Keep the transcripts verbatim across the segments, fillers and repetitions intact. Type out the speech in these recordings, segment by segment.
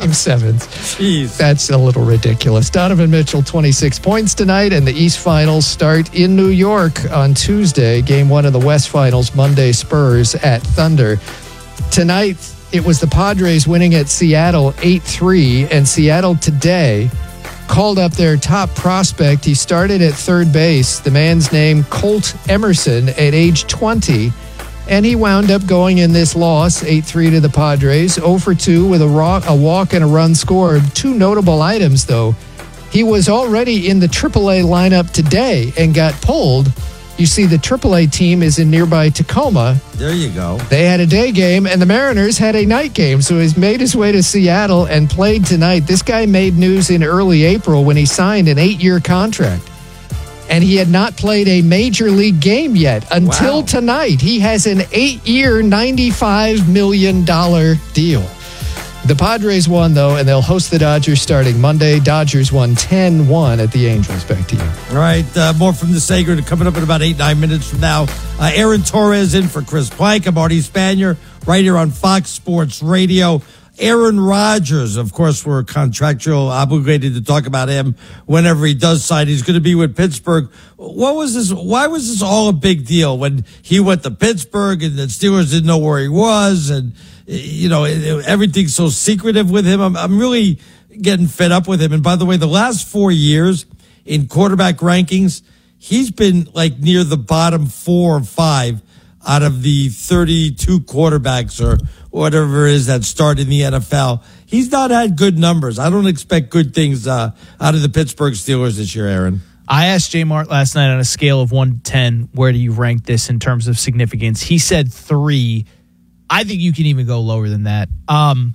game sevens. Jeez. That's a little ridiculous. Donovan Mitchell, twenty-six points tonight, and the East Finals start in New York on Tuesday. Game one of the West Finals, Monday, Spurs at Thunder. Tonight, it was the Padres winning at Seattle eight three, and Seattle today called up their top prospect. He started at third base. The man's name, Colt Emerson, at age twenty. And he wound up going in this loss, eight three to the Padres, oh for two with a, raw, a walk and a run scored. Two notable items, though. He was already in the triple A lineup today and got pulled. You see, the triple A team is in nearby Tacoma. There you go. They had a day game, and the Mariners had a night game. So he's made his way to Seattle and played tonight. This guy made news in early April when he signed an eight-year contract. And he had not played a major league game yet until Wow. tonight. He has an eight-year, ninety-five million dollars deal. The Padres won, though, and they'll host the Dodgers starting Monday. Dodgers won ten one at the Angels. Back to you. All right, uh, more from the Sager coming up in about eight, nine minutes from now. Uh, Aaron Torres in for Chris Plank. I'm Marty Spanier, right here on Fox Sports Radio. Aaron Rodgers, of course, we're contractual obligated to talk about him whenever he does sign. He's going to be with Pittsburgh. What was this? Why was this all a big deal when he went to Pittsburgh and the Steelers didn't know where he was? And, you know, everything's so secretive with him. I'm, I'm really getting fed up with him. And by the way, the last four years in quarterback rankings, he's been like near the bottom four or five out of the thirty-two quarterbacks or whatever it is that start in the N F L. He's not had good numbers. I don't expect good things uh, out of the Pittsburgh Steelers this year, Aaron. I asked Jay Mart last night on a scale of one to ten, where do you rank this in terms of significance? He said three. I think you can even go lower than that. Um,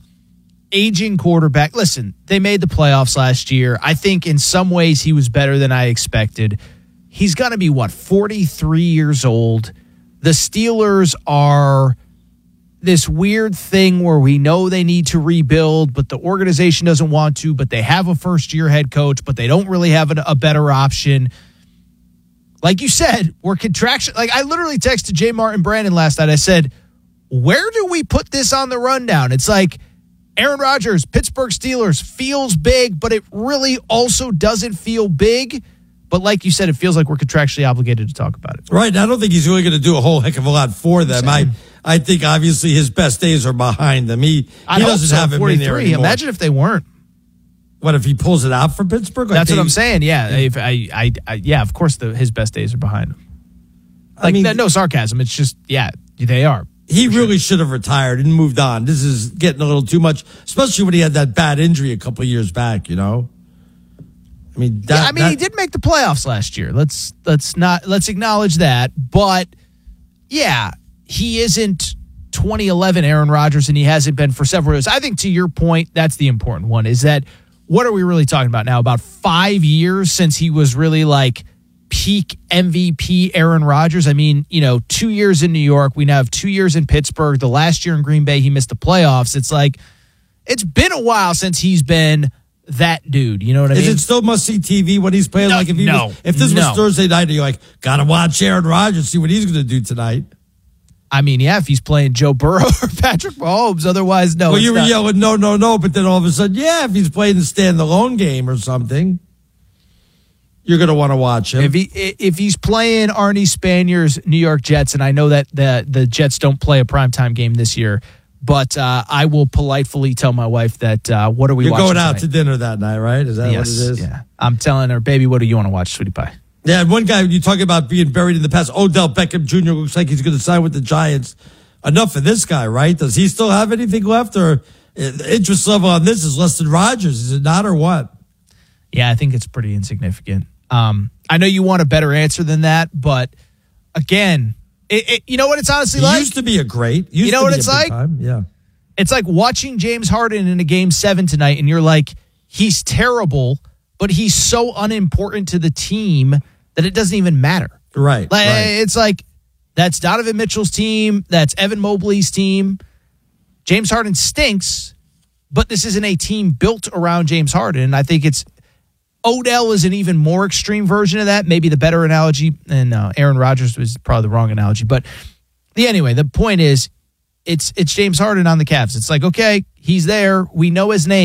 aging quarterback. Listen, they made the playoffs last year. I think in some ways he was better than I expected. He's going to be, what, forty-three years old. The Steelers are this weird thing where we know they need to rebuild, but the organization doesn't want to, but they have a first-year head coach, but they don't really have a, a better option. Like you said, we're contraction. Like I literally texted Jay Martin Brandon last night. I said, where do we put this on the rundown? It's like Aaron Rodgers, Pittsburgh Steelers, feels big, but it really also doesn't feel big. But like you said, it feels like we're contractually obligated to talk about it. Right. I don't think he's really going to do a whole heck of a lot for them. I I think obviously his best days are behind them. He, he doesn't so, have him in there anymore. Imagine if they weren't. What, if he pulls it out for Pittsburgh? Like That's they, what I'm saying. Yeah. yeah. If I, I, I, yeah, of course the, his best days are behind him. Like, I mean, no, no sarcasm. It's just, yeah, they are. He really should have retired and moved on. This is getting a little too much, especially when he had that bad injury a couple of years back, you know? I mean, that, yeah, I mean, that, he did make the playoffs last year. Let's let's not let's acknowledge that. But yeah, he isn't twenty eleven Aaron Rodgers, and he hasn't been for several years. I think to your point, that's the important one. Is that what are we really talking about now? About five years since he was really like peak M V P Aaron Rodgers. I mean, you know, two years in New York. We now have two years in Pittsburgh. The last year in Green Bay, he missed the playoffs. It's like it's been a while since he's been that dude, you know what I Is mean? it still must-see T V when he's playing? No, like if he no, was, if this no. was Thursday night, and you're like, gotta watch Aaron Rodgers, see what he's going to do tonight. I mean, yeah, if he's playing Joe Burrow or Patrick Mahomes, otherwise, no. Well, you were not. yelling, no, no, no, but then all of a sudden, yeah, if he's playing the stand-alone game or something, you're going to want to watch him. If he if he's playing Arnie Spanier's New York Jets, and I know that the the Jets don't play a primetime game this year, but uh, I will politely tell my wife that uh, what are we You're watching going out tonight? to dinner that night, right? Is that yes, what it is? Yeah. I'm telling her, baby, what do you want to watch, sweetie pie? Yeah, and one guy, you talk about being buried in the past, Odell Beckham Junior looks like he's going to sign with the Giants. Enough of this guy, right? Does he still have anything left, or the interest level on this is less than Rodgers? Is it not, or what? Yeah, I think it's pretty insignificant. Um, I know you want a better answer than that, but again, it, it, you know what it's honestly he like? used to be a great. Used you know to what be it's a big like? Time. Yeah. It's like watching James Harden in a game seven tonight, and you're like, he's terrible, but he's so unimportant to the team that it doesn't even matter. Right. Like, right. It's like, that's Donovan Mitchell's team. That's Evan Mobley's team. James Harden stinks, but this isn't a team built around James Harden. And I think it's Odell is an even more extreme version of that. Maybe the better analogy. And uh, Aaron Rodgers was probably the wrong analogy. But the, anyway, the point is, it's it's James Harden on the Cavs. It's like, okay, he's there. We know his name.